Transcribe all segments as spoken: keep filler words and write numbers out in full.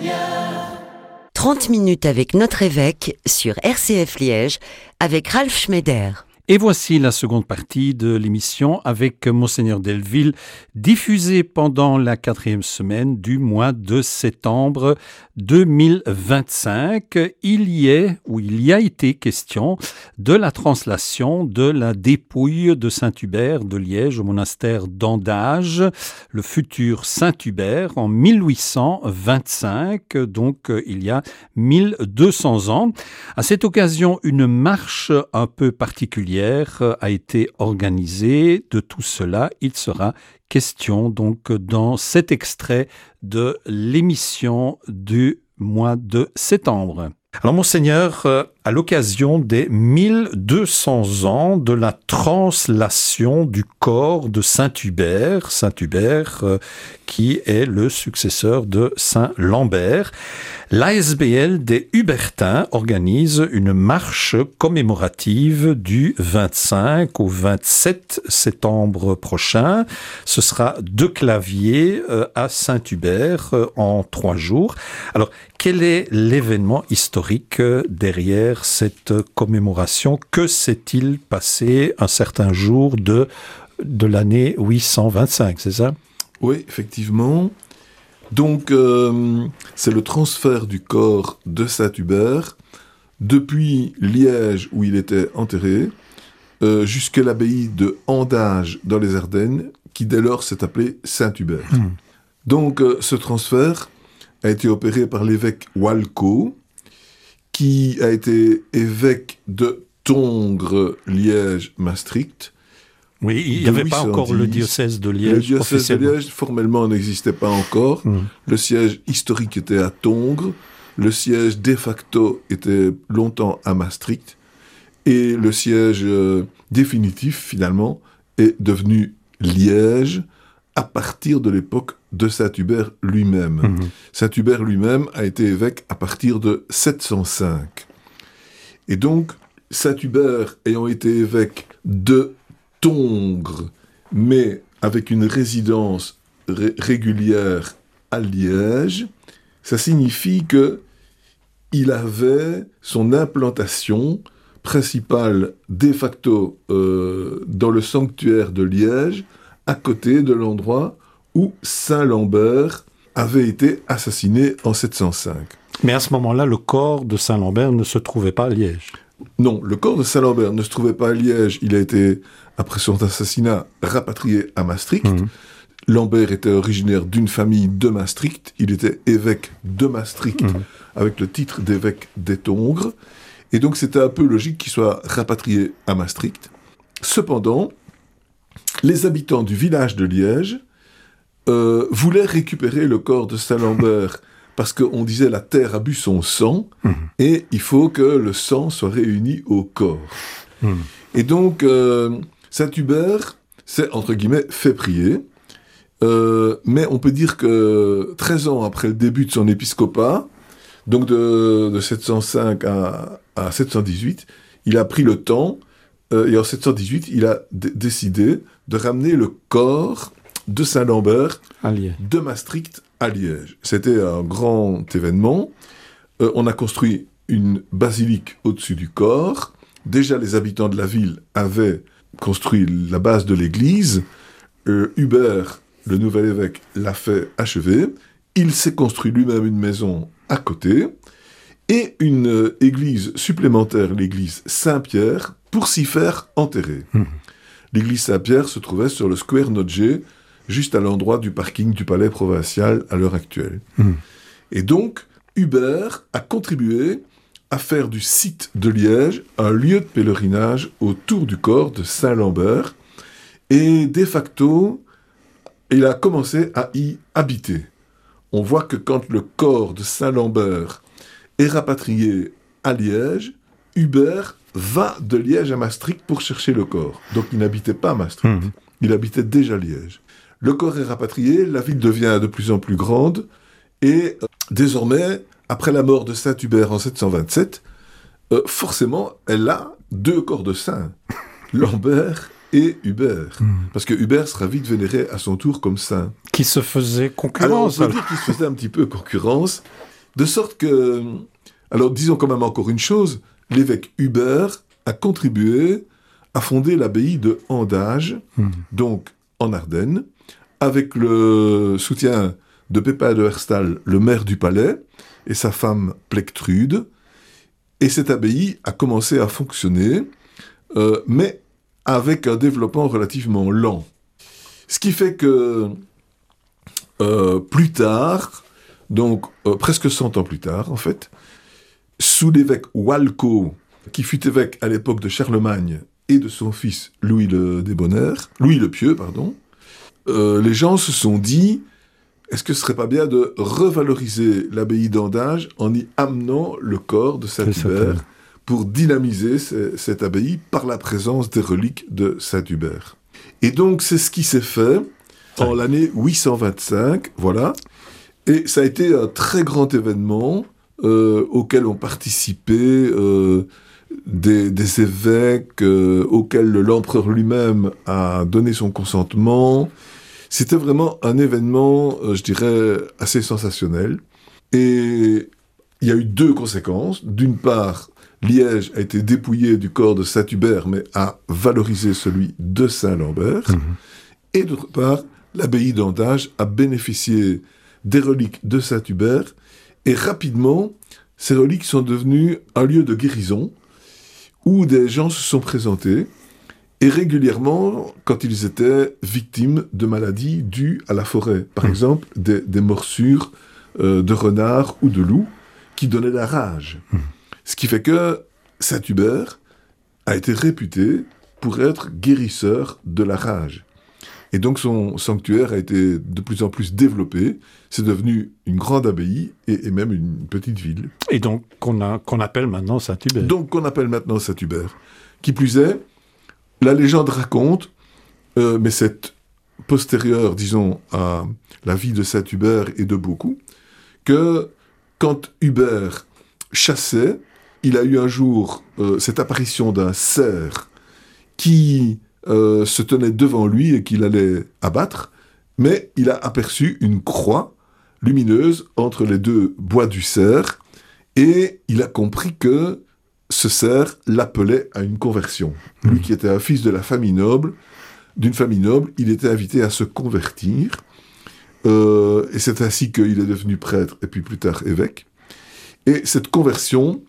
trente minutes avec notre évêque sur R C F Liège avec Ralph Schneider. Et voici la seconde partie de l'émission avec Monseigneur Delville, diffusée pendant la quatrième semaine du mois de septembre deux mille vingt-cinq. Il y est, ou il y a été question de la translation de la dépouille de Saint-Hubert de Liège au monastère d'Andage, le futur Saint-Hubert, en mille huit cent vingt-cinq, donc il y a mille deux cents ans. À cette occasion, une marche un peu particulière a été organisée. De tout cela, il sera question donc dans cet extrait de l'émission du mois de septembre. Alors, Monseigneur, à l'occasion des mille deux cents ans de la translation du corps de Saint-Hubert, Saint-Hubert euh, qui est le successeur de Saint-Lambert, l'A S B L des Hubertins organise une marche commémorative du vingt-cinq au vingt-sept septembre prochain. Ce sera de Claviers euh, à Saint-Hubert euh, en trois jours. Alors, quel est l'événement historique derrière cette commémoration? Que s'est-il passé un certain jour de, de l'année huit cent vingt-cinq, c'est ça? Oui, effectivement. Donc, euh, c'est le transfert du corps de Saint-Hubert depuis Liège, où il était enterré, euh, jusqu'à l'abbaye de Andage, dans les Ardennes, qui dès lors s'est appelée Saint-Hubert. Mmh. Donc, euh, ce transfert a été opéré par l'évêque Walco, qui a été évêque de Tongres, Liège, Maastricht. Oui, il n'y avait pas encore le diocèse de Liège. Le diocèse de Liège, formellement, n'existait pas encore. Mmh. Le siège historique était à Tongres. Le siège de facto était longtemps à Maastricht. Et le siège euh, définitif, finalement, est devenu Liège à partir de l'époque de Saint-Hubert lui-même. Mmh. Saint-Hubert lui-même a été évêque à partir de sept cent cinq. Et donc, Saint-Hubert ayant été évêque de Tongres, mais avec une résidence ré- régulière à Liège, ça signifie que il avait son implantation principale de facto euh, dans le sanctuaire de Liège, à côté de l'endroit où Saint-Lambert avait été assassiné en sept cent cinq. Mais à ce moment-là, le corps de Saint-Lambert ne se trouvait pas à Liège. Non, le corps de Saint-Lambert ne se trouvait pas à Liège. Il a été, après son assassinat, rapatrié à Maastricht. Mmh. Lambert était originaire d'une famille de Maastricht. Il était évêque de Maastricht, mmh. avec le titre d'évêque des Tongres. Et donc, c'était un peu logique qu'il soit rapatrié à Maastricht. Cependant, les habitants du village de Liège euh, voulaient récupérer le corps de Saint-Lambert parce qu'on disait la terre a bu son sang mmh. et il faut que le sang soit réuni au corps. Mmh. Et donc, euh, Saint-Hubert s'est, entre guillemets, fait prier. Euh, mais on peut dire que treize ans après le début de son épiscopat, donc de, de sept cent cinq à, à sept cent dix-huit, il a pris le temps, euh, et en sept cent dix-huit, il a d- décidé de ramener le corps de Saint-Lambert de Maastricht à Liège. C'était un grand événement. Euh, on a construit une basilique au-dessus du corps. Déjà, les habitants de la ville avaient construit la base de l'église. Euh, Hubert, le nouvel évêque, l'a fait achever. Il s'est construit lui-même une maison à côté et une euh, église supplémentaire, l'église Saint-Pierre, pour s'y faire enterrer. Mmh. L'église Saint-Pierre se trouvait sur le Square Nodger, juste à l'endroit du parking du palais provincial à l'heure actuelle. Mmh. Et donc, Hubert a contribué à faire du site de Liège un lieu de pèlerinage autour du corps de Saint-Lambert. Et de facto, il a commencé à y habiter. On voit que quand le corps de Saint-Lambert est rapatrié à Liège, Hubert va de Liège à Maastricht pour chercher le corps. Donc il n'habitait pas à Maastricht, mmh. il habitait déjà Liège. Le corps est rapatrié, la ville devient de plus en plus grande, et euh, désormais, après la mort de Saint-Hubert en sept cent vingt-sept, euh, forcément, elle a deux corps de saints, Lambert et Hubert. Mmh. Parce que Hubert sera vite vénéré à son tour comme saint. Qui se faisait concurrence. Alors, on peut dire qu'il se faisait un petit peu concurrence. De sorte que... Alors, disons quand même encore une chose, l'évêque Hubert a contribué à fonder l'abbaye de Andage, mmh. donc en Ardennes, avec le soutien de Pépin de Herstal, le maire du palais, et sa femme Plectrude. Et cette abbaye a commencé à fonctionner, euh, mais avec un développement relativement lent. Ce qui fait que euh, plus tard, donc euh, presque cent ans plus tard en fait, sous l'évêque Walco, qui fut évêque à l'époque de Charlemagne et de son fils Louis le Débonnaire, Louis le Pieux, pardon, euh, les gens se sont dit, est-ce que ce serait pas bien de revaloriser l'abbaye d'Andage en y amenant le corps de Saint-Hubert pour dynamiser c- cette abbaye par la présence des reliques de Saint-Hubert. Et donc c'est ce qui s'est fait en l'année huit cent vingt-cinq, voilà, et ça a été un très grand événement euh, auquel ont participé euh, des, des évêques, euh, auquel l'empereur lui-même a donné son consentement. C'était vraiment un événement, euh, je dirais, assez sensationnel. Et il y a eu deux conséquences. D'une part, Liège a été dépouillé du corps de Saint-Hubert, mais a valorisé celui de Saint-Lambert. Mmh. Et d'autre part, l'abbaye d'Andage a bénéficié des reliques de Saint-Hubert. Et rapidement, ces reliques sont devenues un lieu de guérison où des gens se sont présentés. Et régulièrement, quand ils étaient victimes de maladies dues à la forêt, par mmh. exemple des, des morsures euh, de renards ou de loups qui donnaient la rage. Mmh. Ce qui fait que Saint-Hubert a été réputé pour être guérisseur de la rage. Et donc son sanctuaire a été de plus en plus développé. C'est devenu une grande abbaye et, et même une petite ville. Et donc qu'on, a, qu'on appelle maintenant Saint-Hubert. Donc qu'on appelle maintenant Saint-Hubert. Qui plus est, la légende raconte, euh, mais c'est postérieur, disons, à la vie de Saint-Hubert et de beaucoup, que quand Hubert chassait, il a eu un jour euh, cette apparition d'un cerf qui euh, se tenait devant lui et qu'il allait abattre, mais il a aperçu une croix lumineuse entre les deux bois du cerf et il a compris que ce cerf l'appelait à une conversion. Lui qui était un fils de la famille noble, d'une famille noble, il était invité à se convertir. Euh, et c'est ainsi qu'il est devenu prêtre et puis plus tard évêque. Et cette conversion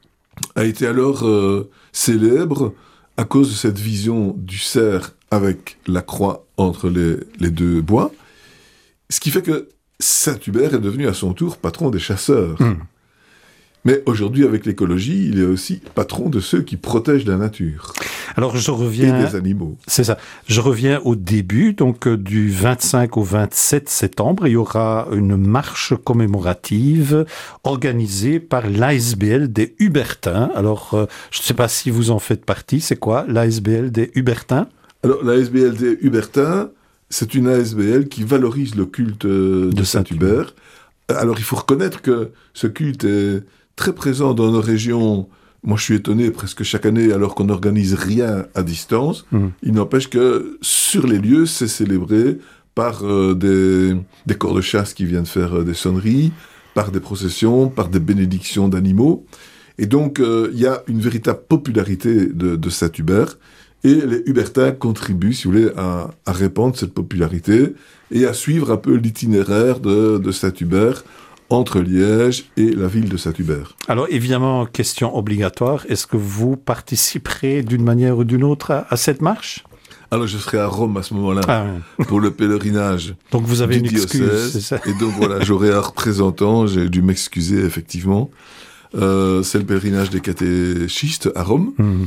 a été alors euh, célèbre à cause de cette vision du cerf avec la croix entre les, les deux bois. Ce qui fait que Saint-Hubert est devenu à son tour patron des chasseurs. Mmh. Mais aujourd'hui, avec l'écologie, il est aussi patron de ceux qui protègent la nature. Alors, je reviens... Et des animaux. C'est ça. Je reviens au début, donc euh, du vingt-cinq au vingt-sept septembre, il y aura une marche commémorative organisée par l'A S B L des Hubertins. Alors, euh, je ne sais pas si vous en faites partie. C'est quoi l'A S B L des Hubertins ? Alors, l'A S B L des Hubertins, c'est une A S B L qui valorise le culte euh, de, de Saint-Hubert. Saint-Hubert. Alors, il faut reconnaître que ce culte est très présent dans nos régions. Moi, je suis étonné presque chaque année, alors qu'on n'organise rien à distance. Mmh. Il n'empêche que sur les lieux, c'est célébré par euh, des, des corps de chasse qui viennent faire euh, des sonneries, par des processions, par des bénédictions d'animaux. Et donc, il euh, y a une véritable popularité de, de Saint-Hubert. Et les Hubertins contribuent, si vous voulez, à, à répandre cette popularité et à suivre un peu l'itinéraire de, de Saint-Hubert entre Liège et la ville de Saint-Hubert. Alors évidemment, question obligatoire, est-ce que vous participerez d'une manière ou d'une autre à, à cette marche ? Alors je serai à Rome à ce moment-là ah, oui. pour le pèlerinage. Donc vous avez du une excuse, diocèse, c'est ça ? Et donc voilà, j'aurai un représentant, j'ai dû m'excuser effectivement. Euh, c'est le pèlerinage des catéchistes à Rome. Mmh.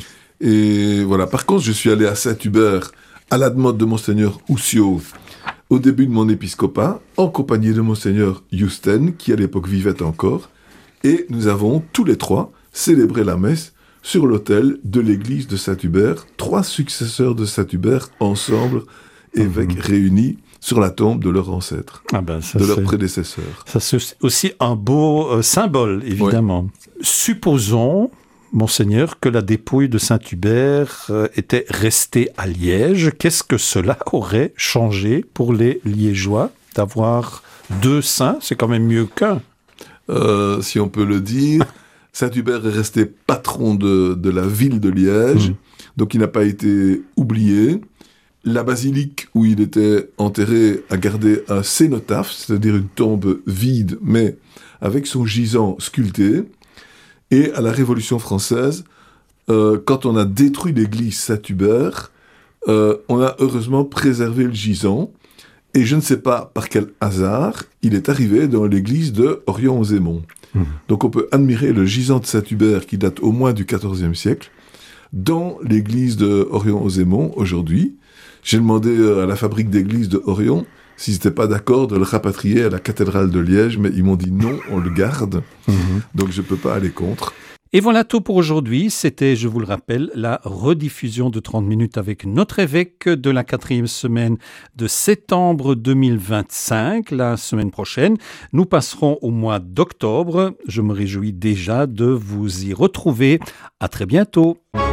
Et voilà, par contre je suis allé à Saint-Hubert à la demande de Monseigneur Houssiot, au début de mon épiscopat, en compagnie de Monseigneur Yusten, qui à l'époque vivait encore, et nous avons tous les trois célébré la messe sur l'autel de l'église de Saint-Hubert, trois successeurs de Saint-Hubert ensemble, évêques mmh. réunis sur la tombe de leurs ancêtres, ah ben ça, de leurs prédécesseurs. Ça c'est aussi un beau euh, symbole, évidemment. Ouais. Supposons, Monseigneur, que la dépouille de Saint-Hubert euh, était restée à Liège. Qu'est-ce que cela aurait changé pour les Liégeois d'avoir deux saints ? C'est quand même mieux qu'un. euh, si on peut le dire. Saint-Hubert est resté patron de, de la ville de Liège, mmh. donc il n'a pas été oublié. La basilique où il était enterré a gardé un cénotaphe, c'est-à-dire une tombe vide, mais avec son gisant sculpté. Et à la Révolution française, euh, quand on a détruit l'église Saint-Hubert, euh, on a heureusement préservé le gisant. Et je ne sais pas par quel hasard, il est arrivé dans l'église de Orion-aux-Aymons. Mmh. Donc on peut admirer le gisant de Saint-Hubert qui date au moins du quatorzième siècle dans l'église de Orion-aux-Aymons aujourd'hui. J'ai demandé à la fabrique d'église de Orion s'ils n'étaient pas d'accord de le rapatrier à la cathédrale de Liège, mais ils m'ont dit non, on le garde. Mmh. Donc je ne peux pas aller contre. Et voilà tout pour aujourd'hui. C'était, je vous le rappelle, la rediffusion de trente minutes avec notre évêque de la quatrième semaine de septembre deux mille vingt-cinq. La semaine prochaine, nous passerons au mois d'octobre. Je me réjouis déjà de vous y retrouver. À très bientôt.